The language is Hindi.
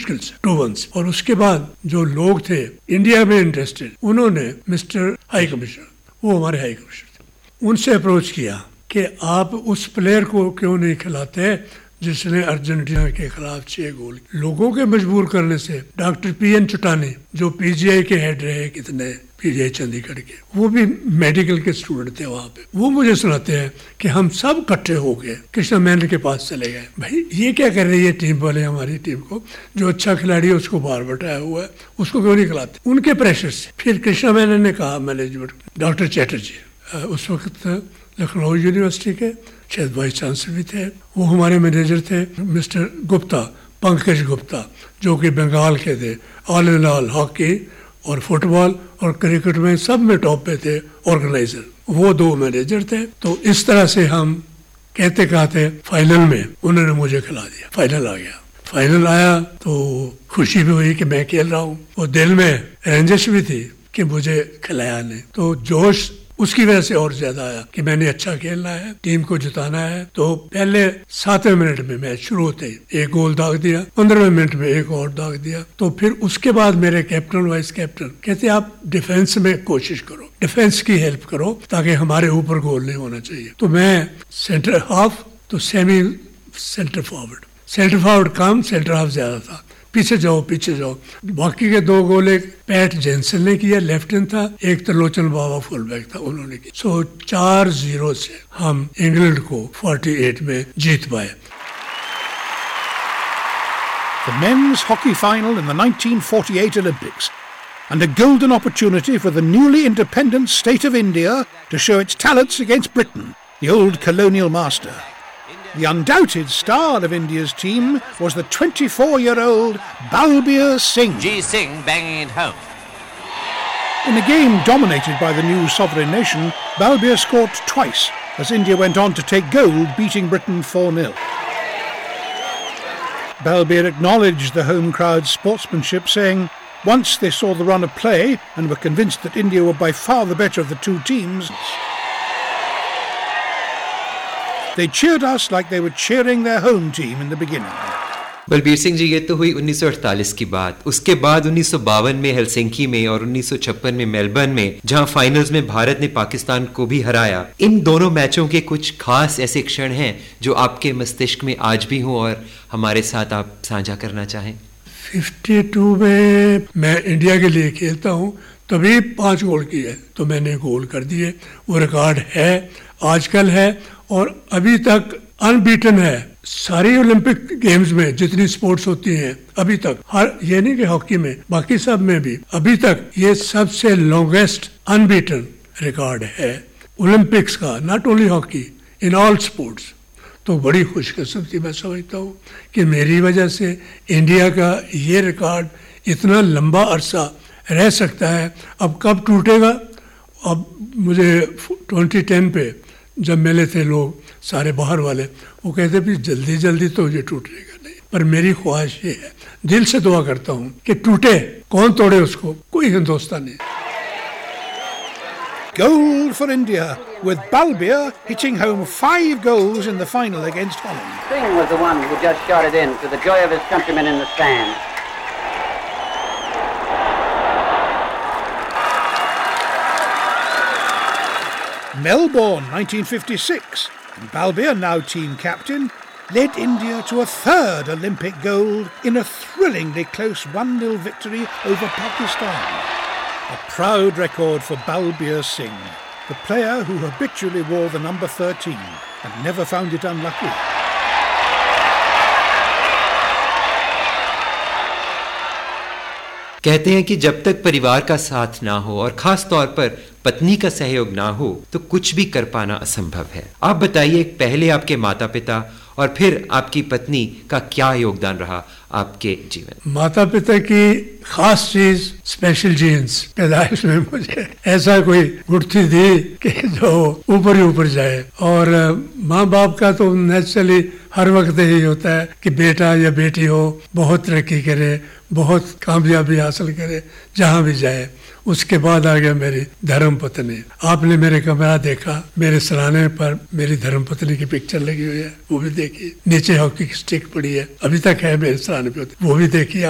मुश्किल से 2-1। और उसके बाद जो लोग थे इंडिया में इंटरेस्टेड, उन्होंने मिस्टर हाई कमिश्नर, वो हमारे हाई कमिश्नर थे, उनसे अप्रोच किया कि आप उस प्लेयर को क्यों नहीं खिलाते जिसने अर्जेंटीना के खिलाफ 6 गोल। लोगों के मजबूर करने से डॉक्टर पीएन चुटानी जो पीजीआई के हेड रहे कितने, पीजीआई चंडीगढ़ के, वो भी मेडिकल के स्टूडेंट थे वहाँ पे, वो मुझे सुनाते हैं कि हम सब इकट्ठे हो गए कृष्णा मैनन के पास चले गए। भाई ये क्या कर रही है टीम वाले, हमारी टीम को जो अच्छा खिलाड़ी है उसको बाहर बैठाया हुआ है, उसको क्यों नहीं खिलाते। उनके प्रेशर से फिर कृष्णा मैनन ने कहा मैनेजमेंट, डॉक्टर चैटर्जी उस वक्त लखनऊ यूनिवर्सिटी के शायद वाइस चांसलर भी थे, वो हमारे मैनेजर थे, मिस्टर गुप्ता, पंकज गुप्ता जो कि बंगाल के थे, ऑल इन ऑल हॉकी और फुटबॉल और क्रिकेट में सब में टॉप पे थे ऑर्गेनाइजर, वो 2 मैनेजर थे। तो इस तरह से हम कहते फाइनल में उन्होंने मुझे खिला दिया, फाइनल आ गया। फाइनल आया तो खुशी भी हुई कि मैं खेल रहा हूँ, और दिल में रंजिश भी थी कि मुझे खिलाया नहीं, तो जोश उसकी वजह से और ज्यादा आया कि मैंने अच्छा खेलना है, टीम को जिताना है। तो पहले 7वें मिनट में मैच शुरू होते ही 1 गोल दाग दिया, 15वें मिनट में 1 और दाग दिया। तो फिर उसके बाद मेरे कैप्टन वाइस कैप्टन कहते आप डिफेंस में कोशिश करो, डिफेंस की हेल्प करो ताकि हमारे ऊपर गोल नहीं होना चाहिए। तो मैं सेंटर हाफ तो सेमी सेंटर फॉरवर्ड कम, सेंटर हाफ ज्यादा था, पीछे जाओ। बाकी के 2 गोल एक पैट जेंसन ने किया, लेफ्ट हैंड था, एक त्रिलोचन बाबा फुल बैक था, उन्होंने किया। 4-0 से हम इंग्लैंड को 48 में जीत पाए। The men's hockey final in the 1948 Olympics, and a golden opportunity for the newly independent state of India to show its talents against Britain, the old colonial master. The undoubted star of India's team was the 24-year-old Balbir Singh. G. Singh banging it home. In a game dominated by the new sovereign nation, Balbir scored twice as India went on to take gold, beating Britain 4-0. Balbir acknowledged the home crowd's sportsmanship, saying, once they saw the run of play and were convinced that India were by far the better of the 2 teams, they cheered us like they were cheering their home team in the beginning. Balbir Singh ji, ये तो हुई 1948 की बात। उसके बाद 1952 में हेलसिंकी में और 1956 में मेलबर्न में, जहां फाइनल्स में भारत ने पाकिस्तान को भी हराया। इन दोनों मैचों के कुछ खास ऐसे क्षण हैं जो आपके मस्तिष्क में आज भी हों और हमारे साथ आप साझा करना चाहें। 52 में मैं इंडिया के लिए खेलता हूँ, तभी 5 गोल किए, तो मैंने गोल कर दिए। वो रिकॉर्ड है, आजकल है और अभी तक अनबीटन है। सारी ओलंपिक गेम्स में जितनी स्पोर्ट्स होती हैं अभी तक, हर ये नहीं कि हॉकी में, बाकी सब में भी अभी तक ये सबसे लॉन्गेस्ट अनबीटन रिकॉर्ड है ओलंपिक्स का, not only hockey, in all sports. तो बड़ी खुशकिस्मती मैं समझता हूँ कि मेरी वजह से इंडिया का ये रिकॉर्ड इतना लंबा अरसा रह सकता है। अब कब टूटेगा? अब मुझे 2010 पे जब मिले थे लोग सारे बाहर वाले, वो कहते भी जल्दी जल्दी तो ये टूटेगा नहीं, पर मेरी ख्वाहिश ये है, दिल से दुआ करता हूँ कि टूटे। कौन तोड़े उसको? कोई हिंदुस्तानी। Goal for India, with Balbir hitting home 5 goals in the final against Holland. Singh was the one who just shot it in to the joy of his countrymen in the stands. Melbourne 1956, and Balbir, now team captain, led India to a 3rd Olympic gold in a thrillingly close 1-0 victory over Pakistan. A proud record for Balbir Singh, the player who habitually wore the number 13 and never found it unlucky. कहते हैं कि जब तक परिवार का साथ ना हो और खास तौर पर पत्नी का सहयोग ना हो तो कुछ भी कर पाना असंभव है। आप बताइए, पहले आपके माता पिता और फिर आपकी पत्नी का क्या योगदान रहा आपके जीवन? माता पिता की खास चीज स्पेशल जीन्स, पैदाइश में मुझे ऐसा कोई गुड़थी दी कि जो ऊपर ही ऊपर जाए। और माँ बाप का तो नेचुरली हर वक्त यही होता है कि बेटा या बेटी हो, बहुत तरक्की करे, बहुत कामयाबी हासिल करे जहाँ भी जाए। उसके बाद आ गया मेरी धर्मपत्नी। आपने मेरे कमरा देखा, मेरे सराहने पर मेरी धर्मपत्नी की पिक्चर लगी हुई है, वो भी देखी। नीचे हॉकी की स्टिक पड़ी है, अभी तक है मेरे सराहने पे, वो भी देखी।